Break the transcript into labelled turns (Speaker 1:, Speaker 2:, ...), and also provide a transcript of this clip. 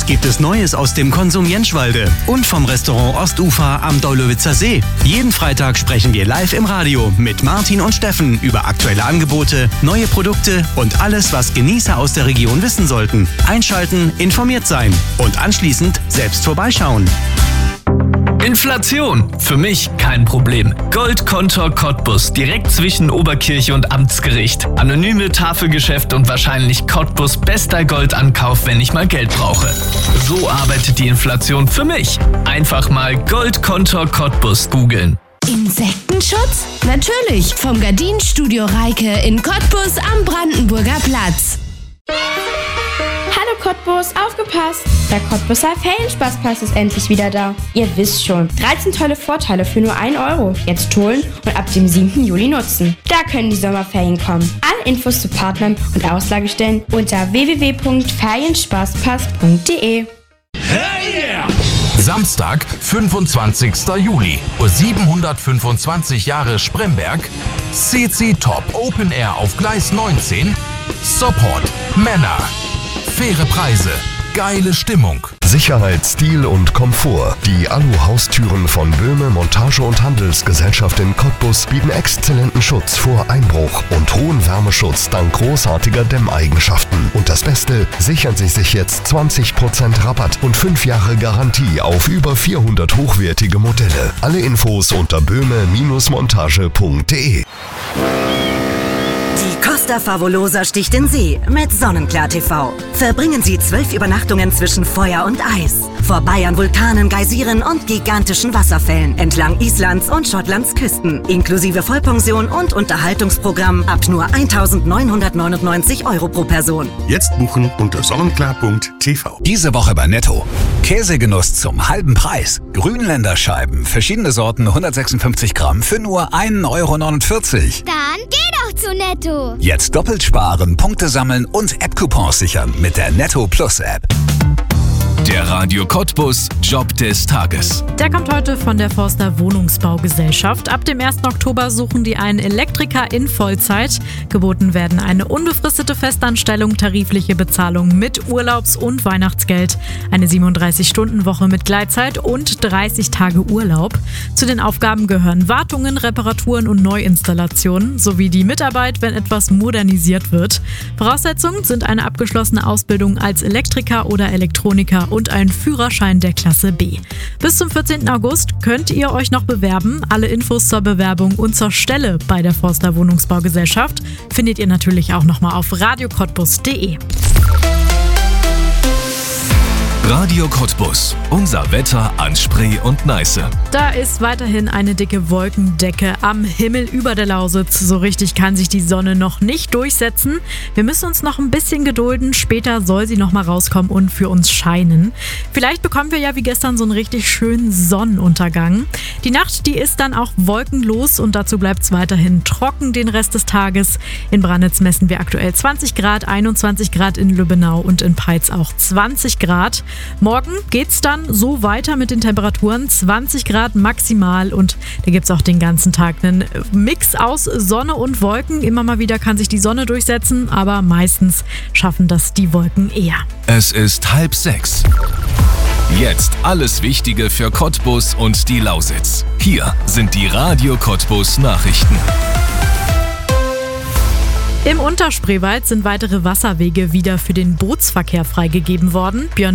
Speaker 1: gibt es Neues aus dem Konsum Jentschwalde und vom Restaurant Ostufer am Daulowitzer See. Jeden Freitag sprechen wir live im Radio mit Martin und Steffen über aktuelle Angebote, neue Produkte und alles, was Genießer aus der Region wissen sollten. Einschalten, informiert sein und anschließend selbst vorbeischauen.
Speaker 2: Inflation. Für mich kein Problem. Goldkontor Cottbus, direkt zwischen Oberkirche und Amtsgericht. Anonyme Tafelgeschäft und wahrscheinlich Cottbus bester Goldankauf, wenn ich mal Geld brauche. So arbeitet die Inflation für mich. Einfach mal Goldkontor Cottbus googeln.
Speaker 3: Insektenschutz? Natürlich. Vom Gardinenstudio Reike in Cottbus am Brandenburger Platz.
Speaker 4: Hallo Cottbus, aufgepasst! Der Cottbuser Ferienspaßpass ist endlich wieder da. Ihr wisst schon, 13 tolle Vorteile für nur 1 Euro. Jetzt holen und ab dem 7. Juli nutzen. Da können die Sommerferien kommen. Alle Infos zu Partnern und Auslagestellen unter www.ferienspaßpass.de.
Speaker 5: Hey yeah! Samstag, 25. Juli, 725 Jahre Spremberg, CC Top Open Air auf Gleis 19, Support, Männer, faire Preise, geile Stimmung.
Speaker 6: Sicherheit, Stil und Komfort. Die Alu-Haustüren von Böhme Montage- und Handelsgesellschaft in Cottbus bieten exzellenten Schutz vor Einbruch und hohen Wärmeschutz dank großartiger Dämmeigenschaften. Und das Beste, sichern Sie sich jetzt 20% Rabatt und 5 Jahre Garantie auf über 400 hochwertige Modelle. Alle Infos unter böhme-montage.de.
Speaker 7: Die Costa Favolosa sticht in See mit Sonnenklar TV. Verbringen Sie 12 Übernachtungen zwischen Feuer und Eis. Vorbei an Vulkanen, Geysiren und gigantischen Wasserfällen entlang Islands und Schottlands Küsten. Inklusive Vollpension und Unterhaltungsprogramm ab nur 1.999 € pro Person.
Speaker 8: Jetzt buchen unter sonnenklar.tv.
Speaker 9: Diese Woche bei Netto. Käsegenuss zum halben Preis. Grünländerscheiben, verschiedene Sorten, 156 Gramm für nur 1,49 €.
Speaker 10: Dann geh doch zu Netto.
Speaker 9: Jetzt doppelt sparen, Punkte sammeln und App-Coupons sichern mit der Netto Plus App.
Speaker 5: Der Radio Cottbus Job des Tages.
Speaker 11: Der kommt heute von der Forster Wohnungsbaugesellschaft. Ab dem 1. Oktober suchen die einen Elektriker in Vollzeit. Geboten werden eine unbefristete Festanstellung, tarifliche Bezahlung mit Urlaubs- und Weihnachtsgeld, eine 37-Stunden-Woche mit Gleitzeit und 30 Tage Urlaub. Zu den Aufgaben gehören Wartungen, Reparaturen und Neuinstallationen sowie die Mitarbeit, wenn etwas modernisiert wird. Voraussetzungen sind eine abgeschlossene Ausbildung als Elektriker oder Elektroniker und ein Führerschein der Klasse B. Bis zum 14. August könnt ihr euch noch bewerben. Alle Infos zur Bewerbung und zur Stelle bei der Forster Wohnungsbaugesellschaft findet ihr natürlich auch nochmal auf radiocottbus.de.
Speaker 5: Radio Cottbus. Unser Wetter an Spree und Neiße.
Speaker 11: Da ist weiterhin eine dicke Wolkendecke am Himmel über der Lausitz. So richtig kann sich die Sonne noch nicht durchsetzen. Wir müssen uns noch ein bisschen gedulden. Später soll sie noch mal rauskommen und für uns scheinen. Vielleicht bekommen wir ja wie gestern so einen richtig schönen Sonnenuntergang. Die Nacht, die ist dann auch wolkenlos und dazu bleibt es weiterhin trocken den Rest des Tages. In Brannitz messen wir aktuell 20 Grad, 21 Grad in Lübbenau und in Peitz auch 20 Grad. Morgen geht's dann so weiter mit den Temperaturen, 20 Grad maximal und da gibt's auch den ganzen Tag einen Mix aus Sonne und Wolken. Immer mal wieder kann sich die Sonne durchsetzen, aber meistens schaffen das die Wolken eher.
Speaker 5: Es ist 5:30. Jetzt alles Wichtige für Cottbus und die Lausitz. Hier sind die Radio Cottbus Nachrichten.
Speaker 11: Im Unterspreewald sind weitere Wasserwege wieder für den Bootsverkehr freigegeben worden. Björn